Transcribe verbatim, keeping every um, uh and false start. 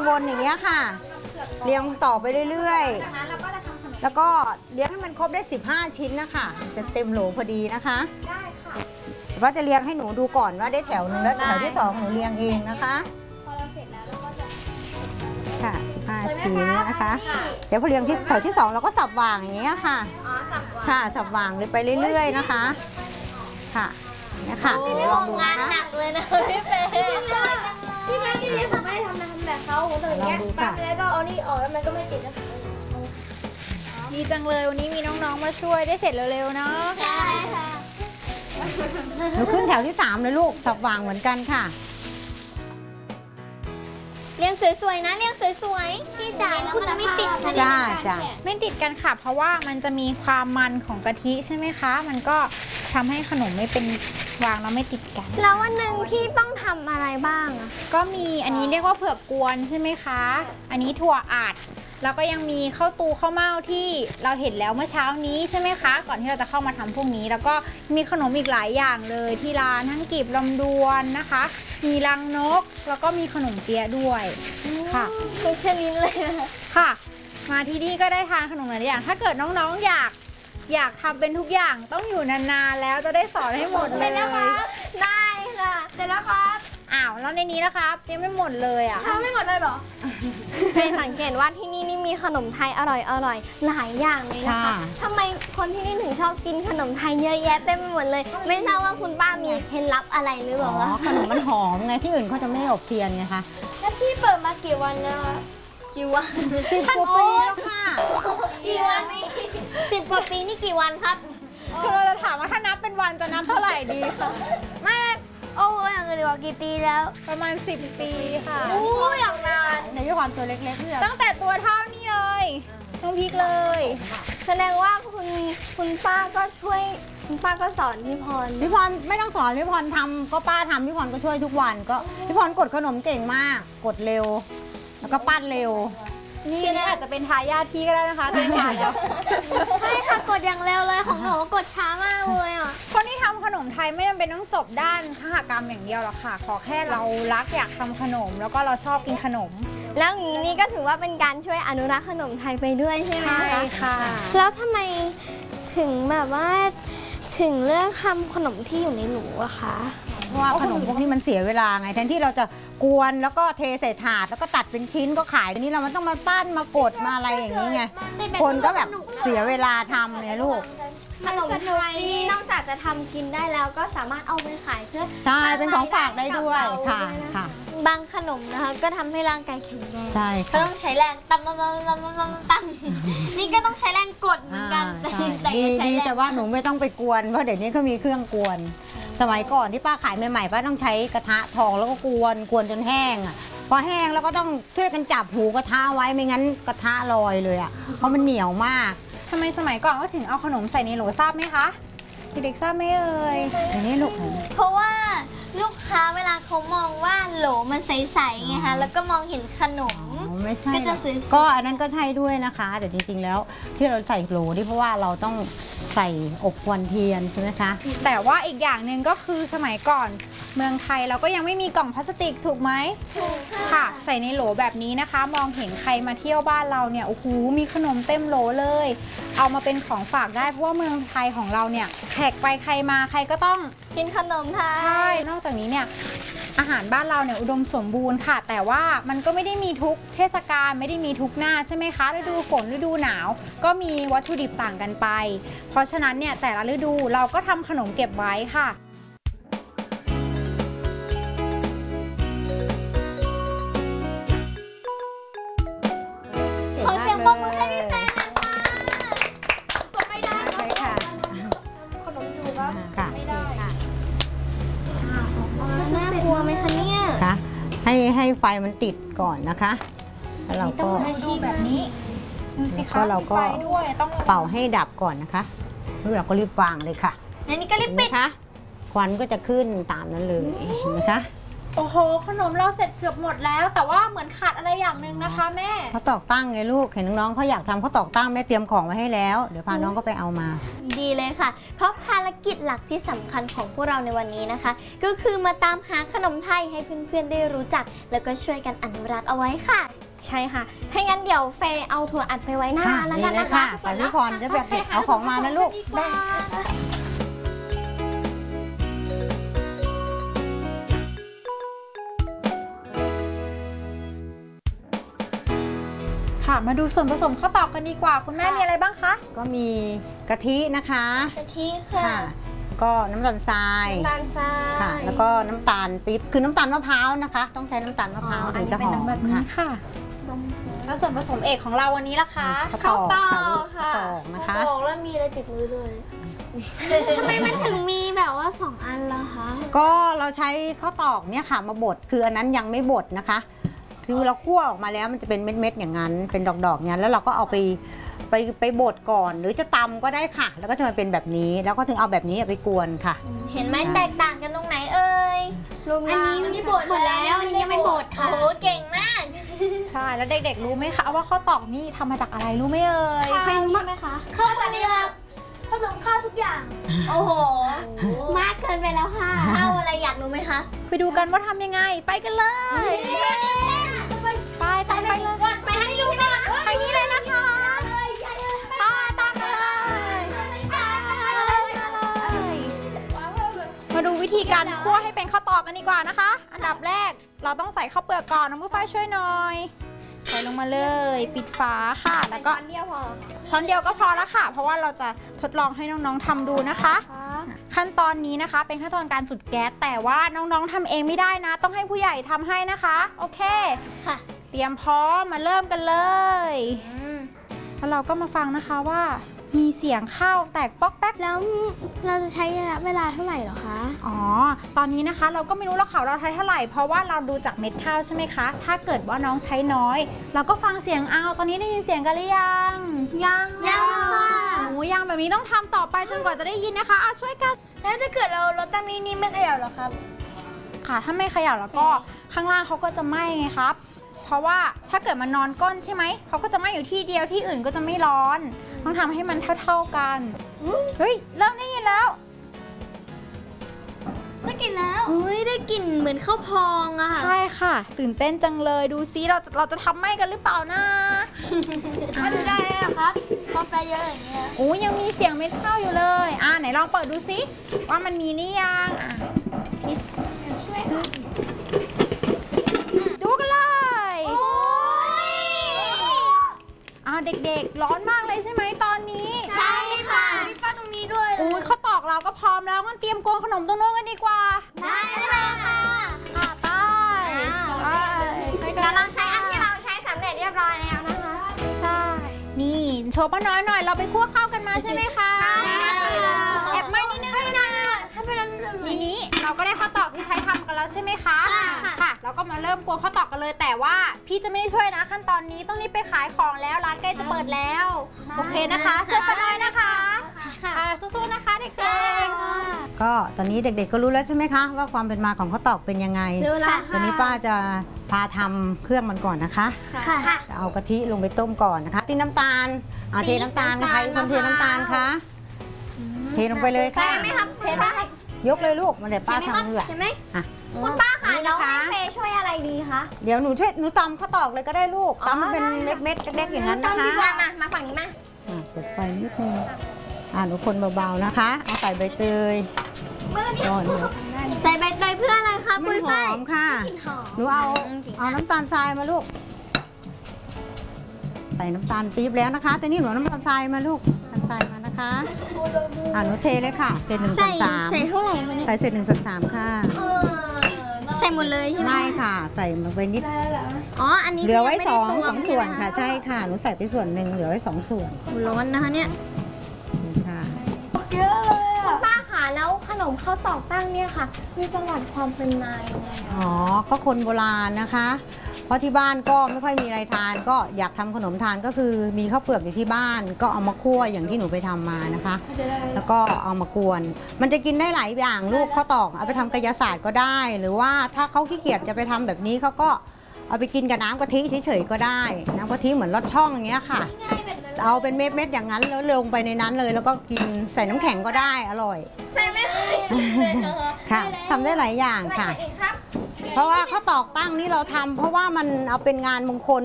วนๆอย่างเงี้ยค่ะเรียงต่อไปเรื่อยๆแล้วก็เลี้ยงให้มันครบได้สิบห้าชิ้นนะคะจะเต็มโหลพอดีนะคะได้ค่ะว่าจะเลี้ยงให้หนูดูก่อนว่าได้แถวหนึ่งแล้วแถวที่สองหนูเลี้ยงเองนะคะพอเราเสร็จแล้วเราก็จะค่ะสิบห้าชิ้นนะคะเดี๋ยวพอเลี้ยงที่แถวที่สองเราก็สับวางอย่างเงี้ยค่ะอ๋อสับวางค่ะสับวางเลยไปเรื่อยๆนะคะค่ะเนี่ยค่ะเดี๋ยวลองดูนะคะงานหนักเลยนะพี่เฟย์ที่แม่ที่นี่ผมไม่ได้ทำนะทำแบบเขาผมอย่างเงี้ยปั๊บแล้วก็เอานี่ออกแล้วมันก็ไม่ติดนะคะดีจังเลยวันนี้มีน้องๆมาช่วยได้เสร็จเร็วๆเนาะใช่ค่ะหนูขึ้นแถวที่สามเลยลูกสับวางเหมือนกันค่ะเรียงสวยๆนะเรียงสวยๆที่จ่ายแล้วมันไม่ติดกันจ้าจ้าไม่ติดกันค่ะเพราะว่ามันจะมีความมันของกะทิใช่ไหมคะมันก็ทำให้ขนมไม่เป็นวางแล้วไม่ติดกันแล้ววันหนึ่งที่ต้องทำอะไรบ้างอะก็มีอันนี้เรียกว่าเผือกกวนใช่ไหมคะอันนี้ถั่วอัดแล้วก็ยังมีข้าวตูข้าวเม่าที่เราเห็นแล้วเมื่อเช้านี้ใช่ไหมคะก่อนที่เราจะเข้ามาทำพวกนี้แล้วก็มีขนมอีกหลายอย่างเลยที่ร้านทั้งกีบลำดวนนะคะมีรังนกแล้วก็มีขนมเปี๊ยะด้วยค่ะทุกชนิดเลยค่ะมาที่นี่ก็ได้ทานขนมหลายอย่างถ้าเกิดน้องๆอยากอยากทำเป็นทุกอย่างต้องอยู่นานๆแล้วจะได้สอนให้หมดเลยนะคะได้ค่ะเสร็จแล้วครับอ้าวแล้วในนี้นะครับยังไม่หมดเลยอ่ะทำไม่หมดเลยเหรอเคยสังเกตว่าที่นี่นี่มีขนมไทยอร่อยอร่อยหลายอย่างเลยนะคะทำไมคนที่นี่ถึงชอบกินขนมไทยเยอะแยะเต็มไปหมดเลยไม่ทราบว่าคุณป้ามีเคล็ดลับอะไรหรือเปล่าคะขนมมันหอมไงที่อื่นเขาจะไม่อบเทียนไงคะแล้วพี่เปิดมากี่วันแล้วกี่วันสิบกว่าปีแล้วค่ะกี่วันสิบกว่าปีนี่กี่วันครับคือเราจะถามว่าถ้านับเป็นวันจะนับเท่าไหร่ดีคะไม่โอ้ยอย่างเงี้ยดีกว่ากี่ปีแล้วประมาณสิบปีค่ะโอ้ยอย่างนานในด้วยความตัวเล็กๆเนี่ยตั้งแต่ตัวเท่านี้เลยต้องพริกเลยแสดงว่าคุณคุณป้าก็ช่วยคุณป้าก็สอนพี่พรพี่พรไม่ต้องสอนพี่พรทำก็ป้าทำพี่พรก็ช่วยทุกวันก็พี่พรกดขนมเก่งมากกดเร็วแล้วก็ปั้นเร็วนี่นี่อาจจะเป็นทายาทพี่ก็ได้นะคะที่ผ่านแล้วใช่ค่ะกดอย่างเร็วเลยของหนูกดช้ามากเลยอ่ะคนที่ทำขนมไทยไม่จำเป็นต้องจบด้านคหกรรมอย่างเดียวหรอกค่ะขอแค่เรารักอยากทำขนมแล้วก็เราชอบกินขนมแล้วอย่างนี้ก็ถือว่าเป็นการช่วยอนุรักษ์ขนมไทยไปด้วยใช่ไหมใช่ค่ะแล้วทำไมถึงแบบว่าถึงเลือกทำขนมที่อยู่ในหลูอะคะเพราะว่าขนมพวกนี้มันเสียเวลาไงแทนที่เราจะกวนแล้วก็เทใส่ถาดแล้วก็ตัดเป็นชิ้นก็ขายทีนี้เรามันต้องมาปั้นมากดมาอะไรอย่างนี้ไงคนก็แบบเสียเวลาทำเนี่ยลูกขนมไทยนอกจากจะทำกินได้แล้วก็สามารถเอาไปขายเพื่อใช่เป็นของฝากได้ด้วยค่ะค่ะบางขนมนะคะก็ทำให้ร่างกายแข็งแรงใช่ต้องใช้แรงตำตำตำตำตำตำนี่ก็ต้องใช้แรงกดเหมือนกันแต่ดีแต่ว่าหนูไม่ต้องไปกวนเพราะเดี๋ยวนี้ก็มีเครื่องกวนสมัยก่อนที่ป้าขายใหม่ๆป้าต้องใช้กระทะทองแล้วก็กวนกวนจนแห้งอ่ะพอแห้งแล้วก็ต้องช่วยกันจับหูกระทะไว้ไม่งั้นกระทะลอยเลยอ่ะเพราะมันเหนียวมากทำไมสมัยก่อนก็ถึงเอาขนมใส่ในโหลทราบไหมคะเด็กๆทราบไหมเอ่ยอย่างนี้ลูกเพราะว่าลูกค้าเวลาเขามองว่าโหลมันใสๆไงคะแล้วก็มองเห็นขนมไม่ใช่ก็จะสวยๆก็อันนั้นก็ใช่ด้วยนะคะแต่จริงๆแล้วที่เราใส่โหลนี่เพราะว่าเราต้องใส่อบควันเทียนใช่ไหมคะแต่ว่าอีกอย่างหนึ่งก็คือสมัยก่อนเมืองไทยเราก็ยังไม่มีกล่องพลาสติกถูกไหมถูกค่ะใส่ในโหลแบบนี้นะคะมองเห็นใครมาเที่ยวบ้านเราเนี่ยโอ้โหมีขนมเต็มโหลเลยเอามาเป็นของฝากได้เพราะว่าเมืองไทยของเราเนี่ยแขกไปใครมาใครก็ต้องกินขนมไทยใช่นอกจากนี้เนี่ยอาหารบ้านเราเนี่ยอุดมสมบูรณ์ค่ะแต่ว่ามันก็ไม่ได้มีทุกเทศกาลไม่ได้มีทุกหน้าใช่ไหมคะฤดูฝนฤดูหนาวก็มีวัตถุดิบต่างกันไปเพราะฉะนั้นเนี่ยแต่ละฤดูเราก็ทำขนมเก็บไว้ค่ะขอเสียงปรบมือให้พี่แฟนนะคะกดไม่ได้ใช่ค่ะขนมอยู่ครับไม่ได้ค่ะน่ากลัวไหมคะเนี่ยค่ะให้ให้ไฟมันติดก่อนนะคะแล้วเราก็ดูแบบนี้ดูสิคะเราก็เป่าให้ดับก่อนนะคะแล้วเราก็รีบวางเลยค่ะอันนี้ก็รีบปิดนะคะควันก็จะขึ้นตามนั้นเลยนะคะโอ้โหขนมเราเสร็จเกือบหมดแล้วแต่ว่าเหมือนขาดอะไรอย่างหนึ่งนะคะแม่เขาตอกตั้งไงลูกเห็นน้องๆเขาอยากทำเขาตอกตั้งแม่เตรียมของไว้ให้แล้วเดี๋ยวพาน้องก็ไปเอามาดีเลยค่ะเพราะภารกิจหลักที่สำคัญของพวกเราในวันนี้นะคะก็คือมาตามหาขนมไทยให้เพื่อนๆได้รู้จักแล้วก็ช่วยกันอนุรักษ์เอาไว้ค่ะใช่ค่ะ ถ้างั้นเดี๋ยวเฟย์เอาถั่วอัดไปไว้หน้าค่ะแล้วดีกันเลยนะคะค่ะแต่พี่พรจะแบบเอาของมานะลูกได้ค่ะ มาดูส่วนผสมข้าวตอกกันดีกว่า คุณแม่มีอะไรบ้างคะก็มีกะทินะคะกะทิค่ะค่ะ ก็น้ำตาลทรายน้ำตาลทรายค่ะ แล้วก็น้ำตาลปี๊บคือน้ำตาลมะพร้าวนะคะ ต้องใช้น้ำตาลมะพร้าวถึงจะหอมแบบนี้ค่ะค่ะนมแล้วส่วนผสมเอกของเราวันนี้ล่ะคะข้าวตอกค่ะลูกข้าวตอกนะคะข้าวตอกแล้วมีอะไรติดมือด้วยทำไมมันถึงมีแบบว่าสองอันล่ะคะก็เราใช้ข้าวตอกเนี่ยค่ะมาบดคืออันนั้นยังไม่บดนะคะ คือเราคั่วออกมาแล้วมันจะเป็นเม็ดๆอย่างนั้นเป็นดอกๆอย่างนั้นแล้วเราก็เอาไปไปไปบดก่อน หรือจะตำก็ได้ค่ะ แล้วก็จะมาเป็นแบบนี้แล้วก็ถึงเอาแบบนี้ไปกวนค่ะเห็นไหมแตกต่างกันตรงไหนเอ่ยอันนี้นี่บดแล้วอันนี้ยังไม่บดค่ะโอ้เก่งมากใช่ แล้วเด็กๆรู้ไหมคะว่าข้าวตอกนี่ทำมาจากอะไรรู้ไหมเอ่ยใครรู้ไหมคะข้าวเรือผสมข้าวทุกอย่าง โอ้โห มากเกินไปแล้วค่ะข้าวอะไรอยากรู้ไหมคะไปดูกันว่าทำยังไง ไปกันเลย ไปตามไปเลยไปให้ดูก่อนทางนี้เลยนะคะไปตามมาเลยมาดูวิธีการคั่วให้เป็นข้าวตอกกันดีกว่านะคะ อันดับแรกเราต้องใส่ข้าวเปลือกก่อนน้องมือไฟช่วยหน่อย ใส่ลงมาเลย ปิดฝาค่ะ แล้วก็ช้อนเดียวพอช้อนเดียวก็พอแล้วค่ะ เพราะว่าเราจะทดลองให้น้องๆทำดูนะคะ ขั้นตอนนี้นะคะเป็นขั้นตอนการจุดแก๊สแต่ว่าน้องๆทำเองไม่ได้นะ ต้องให้ผู้ใหญ่ทำให้นะคะ โอเคค่ะเตรียมพร้อมมาเริ่มกันเลย แล้วเราก็มาฟังนะคะว่ามีเสียงข้าวแตกป๊อกแป๊กแล้วเราจะใช้ระยะเวลาเท่าไหร่เหรอคะอ๋อ ตอนนี้นะคะเราก็ไม่รู้แล้วค่ะเราใช้เท่าไหร่ เพราะว่าเราดูจากเม็ดข้าวใช่ไหมคะ ถ้าเกิดว่าน้องใช้น้อย เราก็ฟังเสียงเอาตอนนี้ได้ยินเสียงกันหรือยังยัง ยังค่ะโอ้ยังแบบนี้ต้องทำต่อไปจนกว่าจะได้ยินนะคะอ่ะช่วยกันแล้วถ้าเกิดเราลดตั้งนี้นี่ไม่ขยับหรอครับค่ะ ถ้าไม่เขย่าแล้วก็ข้างล่างเขาก็จะไหม้ไงครับ เพราะว่าถ้าเกิดมันนอนก้นใช่ไหม เขาก็จะไหม้อยู่ที่เดียวที่อื่นก็จะไม่ร้อน ต้องทำให้มันเท่าๆกัน เฮ้ย เริ่มได้ยินแล้วได้กลิ่นแล้วอุ้ยได้กลิ่นเหมือนข้าวพองอะใช่ค่ะ ตื่นเต้นจังเลย ดูซิเราจะเราจะทำไหม้กันหรือเปล่านะทำได้เหรอครับพอไปเยอะอย่างเงี้ยโอ้ยังมีเสียงเม็ดข้าวอยู่เลย อ่าไหนลองเปิดดูซิว่ามันมีหรือยังอ่ะพี่ช่วยค่ะดูกันเลยโอ้ยอ่าเด็กๆ ร้อนมากเลยใช่ไหมตอนนี้ใช่ค่ะมีป้าตรงนี้ด้วยอุ้ยข้าวตอกเราก็พร้อมแล้วงั้นเตรียมกวนขนมตรงโน้นกันดีกว่าได้เลยค่ะอ่ะไปไปเดี๋ยวเราใช้อันที่เราใช้สำเร็จเรียบร้อยแล้วนะคะใช่ นี่โชว์ป้าน้อยหน่อยเราไปคั่วข้าวกันมาใช่ไหมคะใช่ค่ะแอบไหม่นิดนึงนะถ้าเป็นอันทีนี้เราก็ได้ข้าวตอกที่ใช้ทำกันแล้วใช่ไหมคะค่ะค่ะเราก็มาเริ่มกวนข้าวตอกกันเลย แต่ว่าพี่จะไม่ได้ช่วยนะขั้นตอนนี้ต้องรีบไปขายของแล้วร้านใกล้จะเปิดแล้วโอเคนะคะช่วยป้าน้อยนะคะค่ะค่ะสู้ๆนะคะเด็กก็ตอนนี้เด็กๆก็รู้แล้วใช่ไหมคะว่าความเป็นมาของข้าวตอกเป็นยังไงรู้แล้วตอนนี้ป้าจะพาทำเครื่องมันก่อนนะคะค่ะจะเอากะทิลงไปต้มก่อนนะคะตีน้ำตาลเอาเทน้ำตาลใครคนเทน้ำตาลคะเทลงไปเลยค่ะเห็นไหมครับเห็นไหมยกเลยลูกมาเดี๋ยวป้าทำเหงื่อเห็นไหมอ่ะคุณป้าค่ะนี่แล้วนะคะให้เฟย์ช่วยอะไรดีคะเดี๋ยวหนูช่วยหนูตำข้าวตอกเลยก็ได้ลูกตำมันเป็นเม็ดๆเล็กๆอย่างนั้นนะคะมามามาฝั่งนี้มาอ่ะเปิดไฟนิดนึงอ่ะหนูคนเบาๆนะคะ เอาใส่ใบเตยมือนี้ก่อนเดี๋ยวใส่ใบเตยเพื่ออะไรคะมัปุ้นยหฝ้ายอมค่ะกลิ่นหอมหนูเอาจริงๆเอาน้ำตาลทรายมาลูก ใส่น้ำตาลปี๊บแล้วนะคะ แต่นี่หนูเอาน้ำตาลทรายมาลูกน้ำตาลทรายมานะคะ อ่าหนูเทเลยค่ะเศษหนึ่งส่ใส่วนสามใส่เท่าไหร่คะเนี่ยใส่เศษหนึ่งส่วนสามค่ะใส่หมดเลยใช่ไหมไม่ค่ะ ใส่ลงไปนิดอ๋อ อันนี้เหลือไว้ม่สด้องตวสองส่วนค่ะ ใช่ค่ะ หนูใส่ไปส่วนหนึ่งเหลือไว้สองส่วนร้อนนะคะเนี่ยนี่ค่ะคุณป้าค่ะแล้วขนมข้าวตอกตั้งเนี่ยค่ะ มีประวัติความเป็นมายังไงอะอ๋อ ก็คนโบราณนะคะ เพราะที่บ้านก็ไม่ค่อยมีอะไรทาน ก็อยากทำขนมทานก็คือมีข้าวเปลือกอยู่ที่บ้าน ก็เอามาคั่วอย่างที่หนูไปทำมานะคะ แล้วก็เอามากวน มันจะกินได้หลายอย่างลูกข้าวตอกเอาไปทำกายศาสตร์ก็ได้ หรือว่าถ้าเขาขี้เกียจจะไปทำแบบนี้เขาก็เอาไปกินกับน้ำกะทิเฉยๆก็ได้ น้ำกะทิเหมือนลอดช่องอย่างเงี้ยค่ะ เอาเป็นเม็ดๆอย่างนั้นแล้วลงไปในนั้นเลย แล้วก็กินใส่น้ำแข็งก็ได้อร่อยแม่ไม่เคยค่ะทำได้หลายอย่างค่ะอีกครับเพราะว่าข้าวตอกตั้งนี่เราทำเพราะว่ามันเอาเป็นงานมงคล